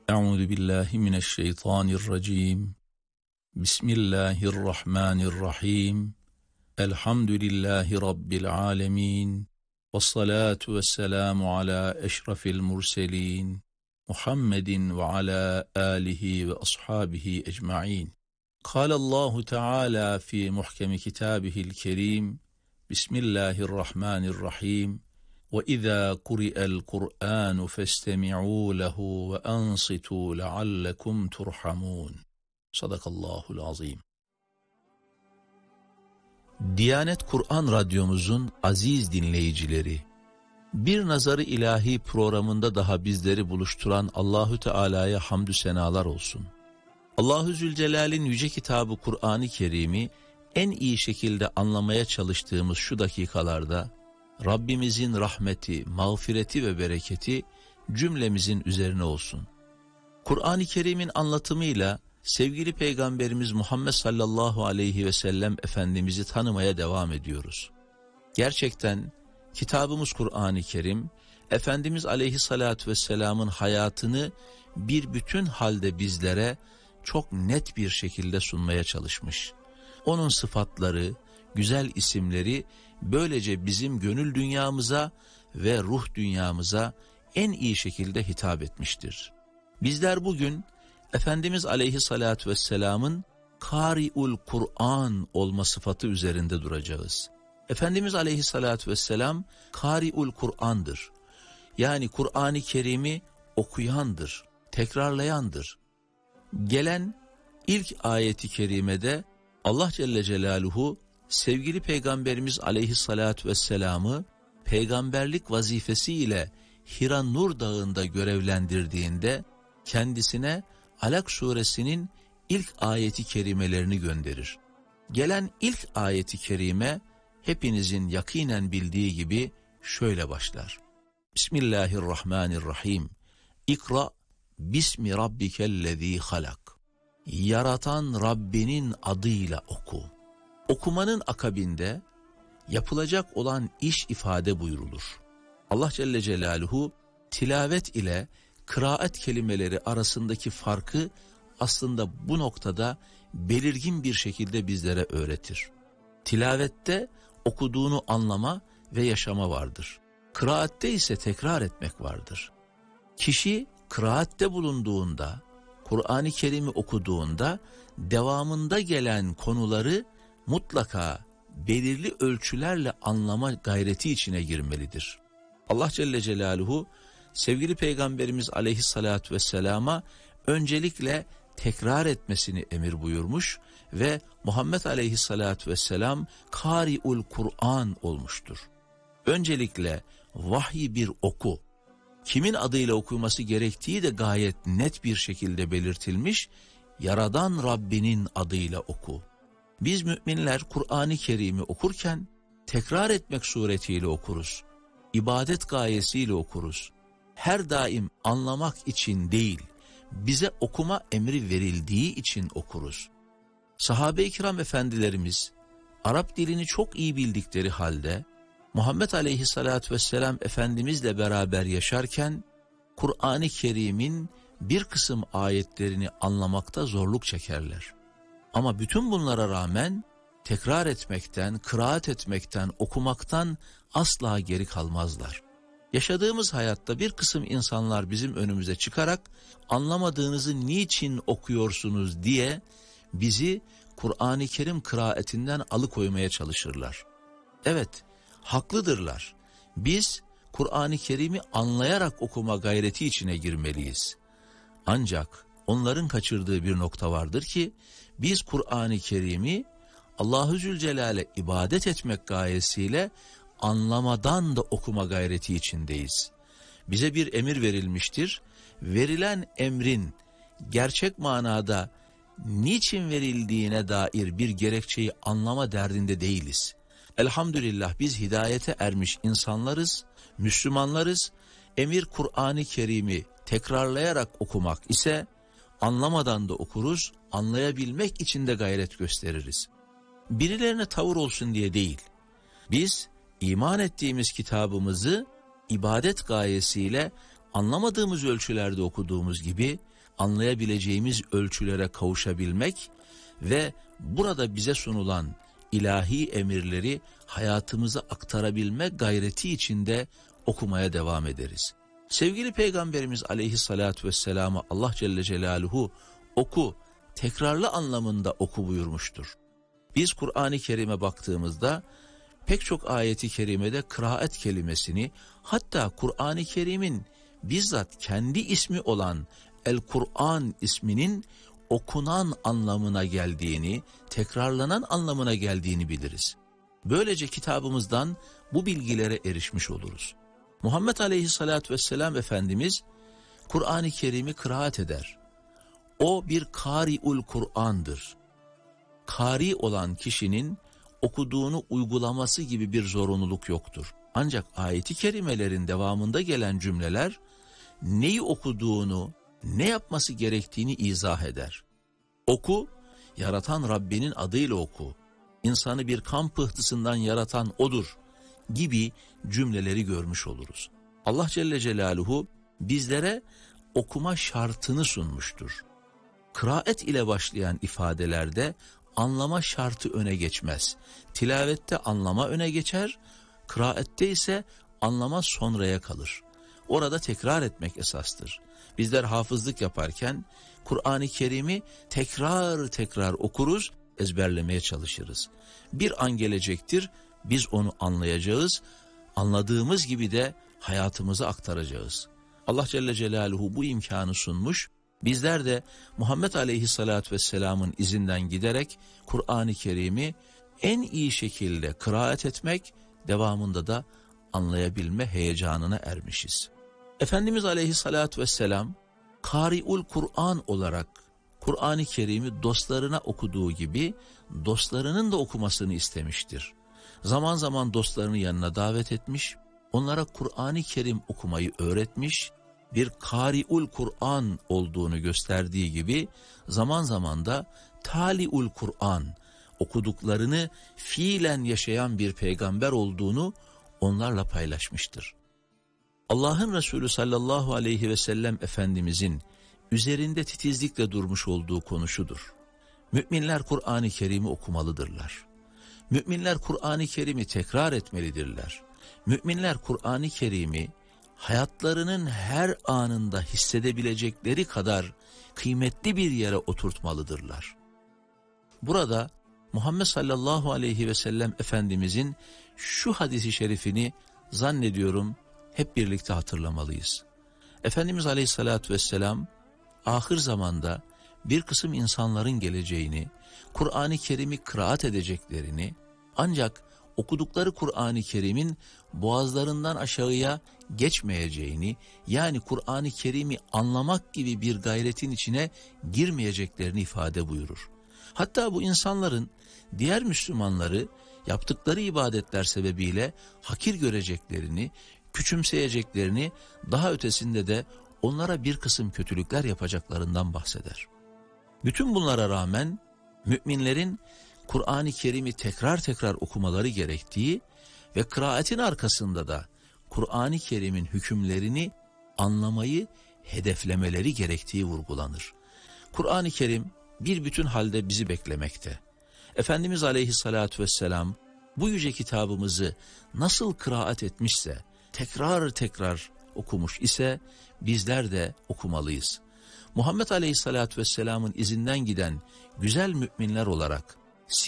Euzu billahi mineşşeytanirracim. Bismillahirrahmanirrahim. Elhamdülillahi rabbil alamin. Vessalatu vesselamu ala eşrafil murselin. Muhammedin ve ala alihi ve ashabihi ecmaîn. Kâlallahu Teala fi muhkemi kitâbihil kerîm. Bismillahirrahmanirrahim. وَإِذَا قُرِئَ الْقُرْآنُ فَاسْتَمِعُوا لَهُ وَأَنصِتُوا لَعَلَّكُمْ تُرْحَمُونَ. Sadakallahul azim. Diyanet Kur'an Radyomuzun aziz dinleyicileri, Bir Nazarı İlahi programında daha bizleri buluşturan Allahü Teala'ya hamdü senalar olsun. Allahu Zülcelal'in yüce kitabı Kur'an-ı Kerim'i en iyi şekilde anlamaya çalıştığımız şu dakikalarda Rabbimizin rahmeti, mağfireti ve bereketi cümlemizin üzerine olsun. Kur'an-ı Kerim'in anlatımıyla sevgili Peygamberimiz Muhammed sallallahu aleyhi ve sellem Efendimiz'i tanımaya devam ediyoruz. Gerçekten kitabımız Kur'an-ı Kerim, Efendimiz aleyhissalatü vesselamın hayatını bir bütün halde bizlere çok net bir şekilde sunmaya çalışmış. Onun sıfatları, güzel isimleri böylece bizim gönül dünyamıza ve ruh dünyamıza en iyi şekilde hitap etmiştir. Bizler bugün Efendimiz aleyhissalatü vesselamın Kari'ul Kur'an olma sıfatı üzerinde duracağız. Efendimiz aleyhissalatü vesselam Kari'ul Kur'an'dır. Yani Kur'an-ı Kerim'i okuyandır, tekrarlayandır. Gelen ilk ayeti kerimede Allah Celle Celaluhu sevgili Peygamberimiz aleyhissalatü vesselam'ı peygamberlik vazifesiyle Hira Nur Dağı'nda görevlendirdiğinde kendisine Alak suresinin ilk ayeti kerimelerini gönderir. Gelen ilk ayeti kerime hepinizin yakinen bildiği gibi şöyle başlar. Bismillahirrahmanirrahim. İkra bismi rabbikellezî halak. Yaratan Rabbinin adıyla oku. Okumanın akabinde yapılacak olan iş ifade buyrulur. Allah Celle Celaluhu tilavet ile kıraat kelimeleri arasındaki farkı aslında bu noktada belirgin bir şekilde bizlere öğretir. Tilavette okuduğunu anlama ve yaşama vardır. Kıraatte ise tekrar etmek vardır. Kişi kıraatte bulunduğunda, Kur'an-ı Kerim'i okuduğunda devamında gelen konuları mutlaka belirli ölçülerle anlama gayreti içine girmelidir. Allah Celle Celaluhu sevgili Peygamberimiz aleyhissalatü vesselama öncelikle tekrar etmesini emir buyurmuş ve Muhammed aleyhissalatü vesselam Kari'ul Kur'an olmuştur. Öncelikle vahyi bir oku. Kimin adıyla okunması gerektiği de gayet net bir şekilde belirtilmiş. Yaradan Rabbinin adıyla oku. Biz müminler Kur'an-ı Kerim'i okurken tekrar etmek suretiyle okuruz. İbadet gayesiyle okuruz. Her daim anlamak için değil, bize okuma emri verildiği için okuruz. Sahabe-i kiram efendilerimiz Arap dilini çok iyi bildikleri halde Muhammed aleyhissalatü vesselam Efendimizle beraber yaşarken Kur'an-ı Kerim'in bir kısım ayetlerini anlamakta zorluk çekerler. Ama bütün bunlara rağmen tekrar etmekten, kıraat etmekten, okumaktan asla geri kalmazlar. Yaşadığımız hayatta bir kısım insanlar bizim önümüze çıkarak anlamadığınızı niçin okuyorsunuz diye bizi Kur'an-ı Kerim kıraatinden alıkoymaya çalışırlar. Evet, haklıdırlar. Biz Kur'an-ı Kerim'i anlayarak okuma gayreti içine girmeliyiz. Ancak onların kaçırdığı bir nokta vardır ki biz Kur'an-ı Kerim'i Allahu Zülcelal'e ibadet etmek gayesiyle anlamadan da okuma gayreti içindeyiz. Bize bir emir verilmiştir. Verilen emrin gerçek manada niçin verildiğine dair bir gerekçeyi anlama derdinde değiliz. Elhamdülillah biz hidayete ermiş insanlarız, Müslümanlarız. Emir Kur'an-ı Kerim'i tekrarlayarak okumak ise anlamadan da okuruz, anlayabilmek için de gayret gösteririz. Birilerine tavır olsun diye değil. Biz iman ettiğimiz kitabımızı ibadet gayesiyle anlamadığımız ölçülerde okuduğumuz gibi anlayabileceğimiz ölçülere kavuşabilmek ve burada bize sunulan ilahi emirleri hayatımıza aktarabilme gayreti içinde okumaya devam ederiz. Sevgili Peygamberimiz aleyhissalatu vesselam'a Allah Celle Celaluhu oku, tekrarlı anlamında oku buyurmuştur. Biz Kur'an-ı Kerim'e baktığımızda pek çok ayeti kerimede kıraat kelimesini, hatta Kur'an-ı Kerim'in bizzat kendi ismi olan El-Kur'an isminin okunan anlamına geldiğini, tekrarlanan anlamına geldiğini biliriz. Böylece kitabımızdan bu bilgilere erişmiş oluruz. Muhammed Aleyhisselatü Vesselam Efendimiz Kur'an-ı Kerim'i kıraat eder. O bir kâri'ul Kur'an'dır. Kâri olan kişinin okuduğunu uygulaması gibi bir zorunluluk yoktur. Ancak ayeti kerimelerin devamında gelen cümleler neyi okuduğunu, ne yapması gerektiğini izah eder. Oku, yaratan Rabbinin adıyla oku. İnsanı bir kan pıhtısından yaratan O'dur gibi cümleleri görmüş oluruz. Allah Celle Celaluhu bizlere okuma şartını sunmuştur. Kıraat ile başlayan ifadelerde anlama şartı öne geçmez. Tilavette anlama öne geçer, kıraette ise anlama sonraya kalır. Orada tekrar etmek esastır. Bizler hafızlık yaparken Kur'an-ı Kerim'i tekrar tekrar okuruz, ezberlemeye çalışırız. Bir an gelecektir, biz onu anlayacağız, anladığımız gibi de hayatımıza aktaracağız. Allah Celle Celaluhu bu imkanı sunmuş, bizler de Muhammed Aleyhisselatü Vesselam'ın izinden giderek Kur'an-ı Kerim'i en iyi şekilde kıraat etmek, devamında da anlayabilme heyecanına ermişiz. Efendimiz Aleyhisselatü Vesselam, Kâri'ul Kur'an olarak Kur'an-ı Kerim'i dostlarına okuduğu gibi dostlarının da okumasını istemiştir. Zaman zaman dostlarını yanına davet etmiş, onlara Kur'an-ı Kerim okumayı öğretmiş, bir Kâri'ul Kur'an olduğunu gösterdiği gibi zaman zaman da Tâli'ul Kur'an, okuduklarını fiilen yaşayan bir peygamber olduğunu onlarla paylaşmıştır. Allah'ın Resulü sallallahu aleyhi ve sellem Efendimizin üzerinde titizlikle durmuş olduğu konu şudur: müminler Kur'an-ı Kerim'i okumalıdırlar. Müminler Kur'an-ı Kerim'i tekrar etmelidirler. Müminler Kur'an-ı Kerim'i hayatlarının her anında hissedebilecekleri kadar kıymetli bir yere oturtmalıdırlar. Burada Muhammed sallallahu aleyhi ve sellem Efendimizin şu hadisi şerifini zannediyorum hep birlikte hatırlamalıyız. Efendimiz aleyhissalatü vesselam ahir zamanda bir kısım insanların geleceğini, Kur'an-ı Kerim'i kıraat edeceklerini, ancak okudukları Kur'an-ı Kerim'in boğazlarından aşağıya geçmeyeceğini, yani Kur'an-ı Kerim'i anlamak gibi bir gayretin içine girmeyeceklerini ifade buyurur. Hatta bu insanların diğer Müslümanları yaptıkları ibadetler sebebiyle hakir göreceklerini, küçümseyeceklerini, daha ötesinde de onlara bir kısım kötülükler yapacaklarından bahseder. Bütün bunlara rağmen müminlerin Kur'an-ı Kerim'i tekrar tekrar okumaları gerektiği ve kıraatin arkasında da Kur'an-ı Kerim'in hükümlerini anlamayı hedeflemeleri gerektiği vurgulanır. Kur'an-ı Kerim bir bütün halde bizi beklemekte. Efendimiz Aleyhisselatü Vesselam bu yüce kitabımızı nasıl kıraat etmişse, tekrar tekrar okumuş ise bizler de okumalıyız. Muhammed Aleyhisselatü Vesselam'ın izinden giden güzel müminler olarak